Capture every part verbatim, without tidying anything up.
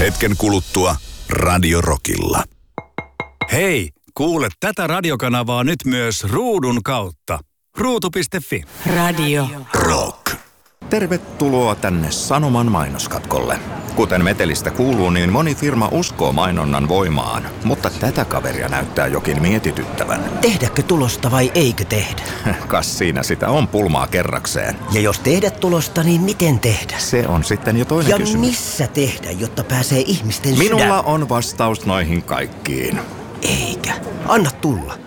Hetken kuluttua Radio Rockilla. Hei, kuule tätä radiokanavaa nyt myös ruudun kautta. ruutu piste fi. Radio Rock. Tervetuloa tänne Sanoman mainoskatkolle. Kuten metelistä kuuluu, niin moni firma uskoo mainonnan voimaan, mutta tätä kaveria näyttää jokin mietityttävän. Tehdäkö tulosta vai eikö tehdä? Kas siinä sitä on pulmaa kerrakseen. Ja jos tehdä tulosta, niin miten tehdä? Se on sitten jo toinen ja kysymys. missä tehdä, jotta pääsee ihmisten Minulla sydän? on vastaus noihin kaikkiin. Eikä. Anna tulla.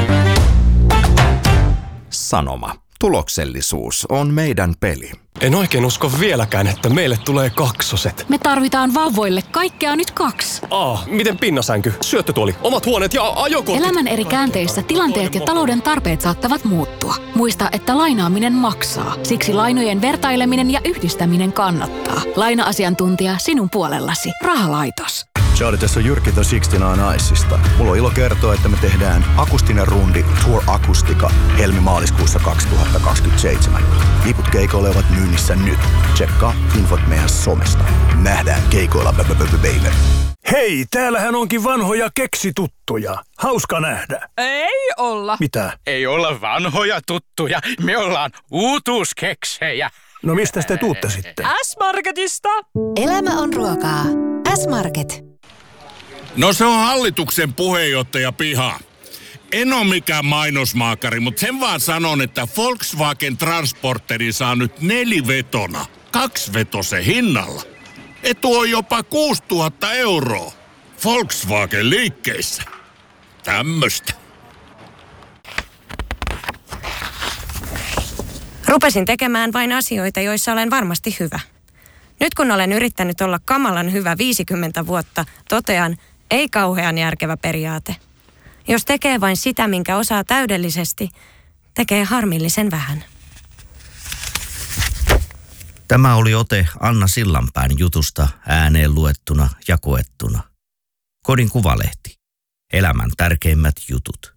Sanoma. Tuloksellisuus on meidän peli. En oikein usko vieläkään, että meille tulee kaksoset. Me tarvitaan vauvoille kaikkea nyt kaksi. Aa, miten pinnasänky, syöttötuoli, omat huoneet ja ajokortit. Elämän eri käänteissä tilanteet ja talouden tarpeet saattavat muuttua. Muista, että lainaaminen maksaa. Siksi lainojen vertaileminen ja yhdistäminen kannattaa. Laina-asiantuntija sinun puolellasi. Rahalaitos. Charlie, tässä on Jyrki The kuusikymmentäyhdeksän Icesta. Mulla on ilo kertoa, että me tehdään akustinen rundi Tour Akustika helmi-maaliskuussa kaksituhattakaksikymmentäseitsemän. Liput keikoille ovat myynnissä nyt. Tsekkaa infot meidän somesta. Nähdään keikoilla, baby. Hei, täällähän onkin vanhoja keksituttuja. Hauska nähdä. Ei olla. Mitä? Ei olla vanhoja tuttuja. Me ollaan uutuuskeksejä. No mistä te tuutte sitten? S-Marketista. Elämä on ruokaa. S-Market. No se on hallituksen puheenjohtaja piha. En ole mikään mainosmaakari, mutta sen vaan sanon, että Volkswagen Transporteri saa nyt nelivetona, kaksivetosen hinnalla. Etu on jopa kuusituhatta euroa. Volkswagen liikkeissä. Tämmöstä. Rupesin tekemään vain asioita, joissa olen varmasti hyvä. Nyt kun olen yrittänyt olla kamalan hyvä viisikymmentä vuotta, totean, ei kauhean järkevä periaate. Jos tekee vain sitä, minkä osaa täydellisesti, tekee harmillisen vähän. Tämä oli ote Anna Sillanpään jutusta ääneen luettuna ja koettuna. Kodin Kuvalehti. Elämän tärkeimmät jutut.